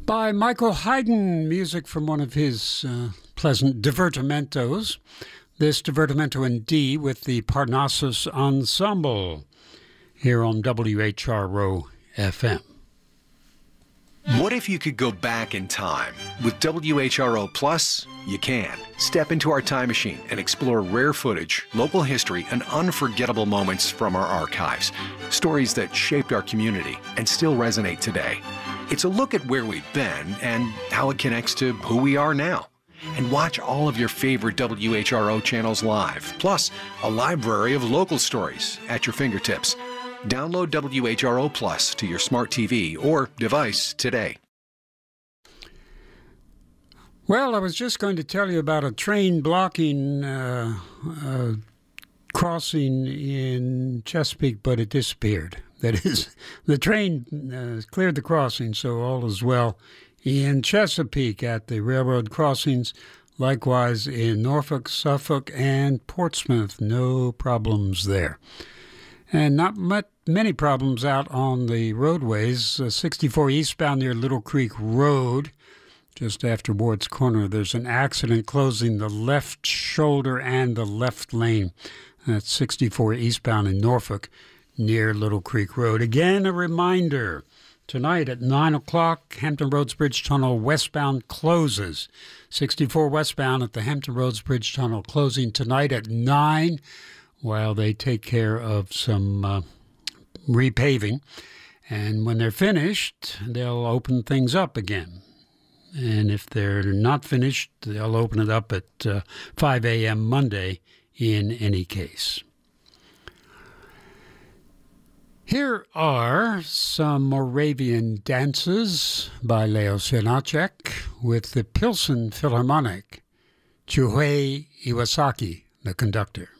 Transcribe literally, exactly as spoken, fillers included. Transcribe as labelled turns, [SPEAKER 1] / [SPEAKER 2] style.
[SPEAKER 1] by Michael Haydn, music from one of his uh, pleasant divertimentos. This divertimento in D with the Parnassus Ensemble here on W H R O F M.
[SPEAKER 2] What if you could go back in time? With W H R O Plus, you can. Step into our time machine and explore rare footage, local history, and unforgettable moments from our archives. Stories that shaped our community and still resonate today. It's a look at where we've been and how it connects to who we are now. And watch all of your favorite W H R O channels live, plus a library of local stories at your fingertips. Download W H R O Plus to your smart T V or device today.
[SPEAKER 1] Well, I was just going to tell you about a train blocking uh, uh, crossing in Chesapeake, but it disappeared. That is, the train uh, cleared the crossing, so all is well in Chesapeake at the railroad crossings. Likewise in Norfolk, Suffolk, and Portsmouth. No problems there. And not much, many problems out on the roadways. Uh, sixty-four eastbound near Little Creek Road, just after Ward's Corner, there's an accident closing the left shoulder and the left lane. That's sixty-four eastbound in Norfolk near Little Creek Road. Again, a reminder, tonight at nine o'clock, Hampton Roads Bridge Tunnel westbound closes. sixty-four westbound at the Hampton Roads Bridge Tunnel closing tonight at nine while they take care of some uh, repaving. And when they're finished, they'll open things up again. And if they're not finished, they'll open it up at uh, five a.m. Monday in any case. Here are some Moravian dances by Leo Sinacek with the Pilsen Philharmonic, Chuhei Iwasaki, the conductor.